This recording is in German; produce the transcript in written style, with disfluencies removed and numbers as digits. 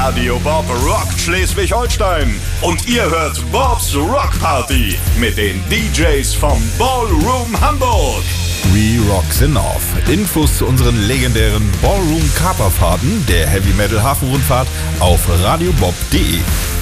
Radio Bob rockt Schleswig-Holstein. Und ihr hört Bobs Rock Party mit den DJs vom Ballroom Hamburg. We Rock the North. Infos zu unseren legendären Ballroom-Kaperfahrten der Heavy Metal Hafenrundfahrt auf radiobob.de.